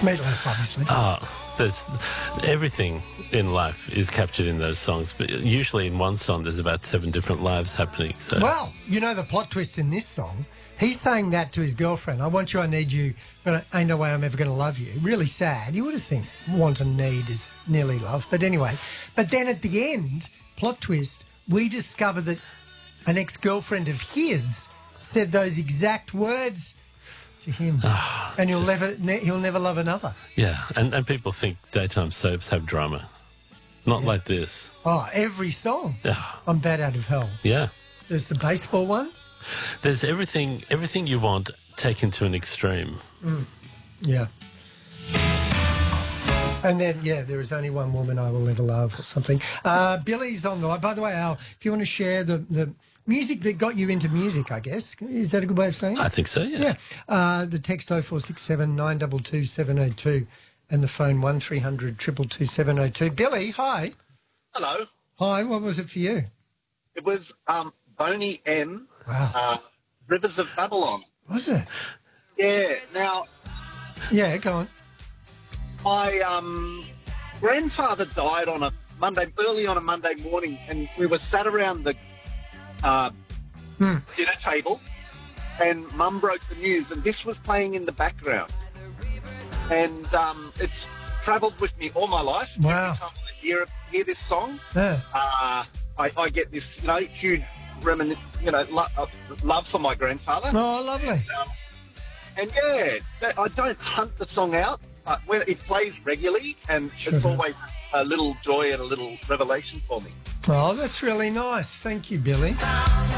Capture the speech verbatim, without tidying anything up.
Meatloaf, obviously. Oh, there's everything in life is captured in those songs, but usually in one song there's about seven different lives happening. So Well, you know the plot twist in this song. He's saying that to his girlfriend. I want you, I need you, but ain't no way I'm ever going to love you. Really sad. You would have think want and need is nearly love. But anyway, but then at the end, plot twist, we discover that an ex-girlfriend of his said those exact words to him. Oh, and he'll never ne- he'll never love another. yeah, and, and people think daytime soaps have drama. Not Yeah. like this. Oh, every song. Yeah. I'm Bad Out of Hell. Yeah. There's the baseball one. There's everything everything you want taken to an extreme. Mm. Yeah. And then, yeah, there is only one woman I will ever love or something. Uh, Billy's on the line. By the way, Al, if you want to share the, the music that got you into music, I guess. Is that a good way of saying it? I think so, yeah. Yeah. Uh, the text oh four six seven, nine two two, seven oh two and the phone one three hundred, two two two, seven oh two. Billy, hi. Hello. Hi, what was it for you? It was um, Boney M. Wow. Uh, Rivers of Babylon. Was it? Yeah. Now, Yeah, go on. my um, grandfather died on a Monday, early on a Monday morning, and we were sat around the uh, Hmm. dinner table, and Mum broke the news, and this was playing in the background. And um, it's travelled with me all my life. Wow. Every time I hear, hear this song, Yeah. uh, I, I get this, you know, huge remin- you know, lo- uh, love for my grandfather. Oh, lovely. Um, and yeah, that- I don't hunt the song out, but when it plays regularly, and Sure it's does. always a little joy and a little revelation for me. Oh, that's really nice. Thank you, Billy.